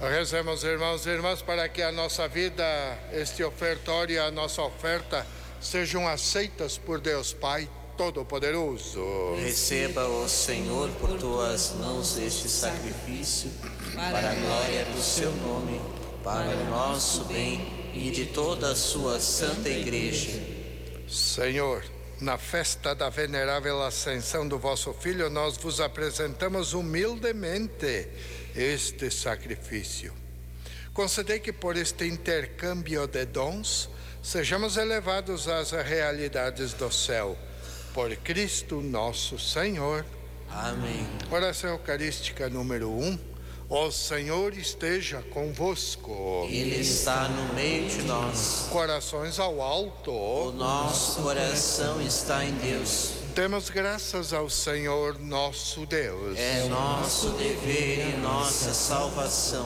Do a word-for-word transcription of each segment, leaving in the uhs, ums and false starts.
Rezemos, irmãos e irmãs, para que a nossa vida, este ofertório e a nossa oferta sejam aceitas por Deus Pai Todo-Poderoso. Receba, ó Senhor, por tuas mãos este sacrifício, para a glória do seu nome, para o nosso bem e de toda a sua santa igreja. Senhor, na festa da venerável ascensão do vosso Filho, nós vos apresentamos humildemente este sacrifício. Concedei que por este intercâmbio de dons sejamos elevados às realidades do céu. Por Cristo nosso Senhor. Amém. Oração Eucarística número um. O Senhor esteja convosco. Ele está no meio de nós. Corações ao alto. O nosso coração está em Deus. Demos graças ao Senhor nosso Deus. É nosso dever e nossa salvação.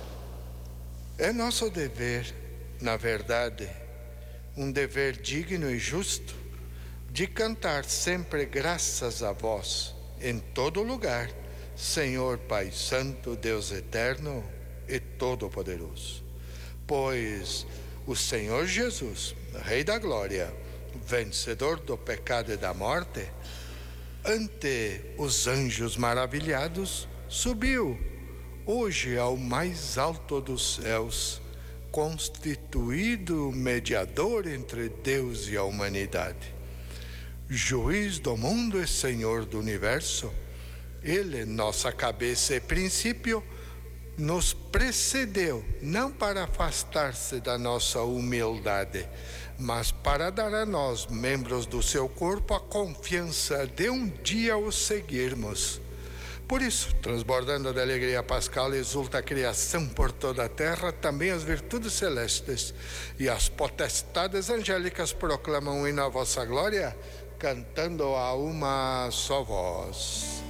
É nosso dever, na verdade, um dever digno e justo, de cantar sempre graças a vós, em todo lugar, Senhor Pai Santo, Deus Eterno e Todo-Poderoso. Pois o Senhor Jesus, Rei da Glória, vencedor do pecado e da morte, ante os anjos maravilhados, subiu hoje ao mais alto dos céus, constituído mediador entre Deus e a humanidade. Juiz do mundo e Senhor do universo, Ele, nossa cabeça e princípio, nos precedeu, não para afastar-se da nossa humildade, mas para dar a nós, membros do seu corpo, a confiança de um dia o seguirmos. Por isso, transbordando de alegria pascal, exulta a criação por toda a terra, também as virtudes celestes, e as potestades angélicas proclamam o hino à vossa glória, cantando a uma só voz.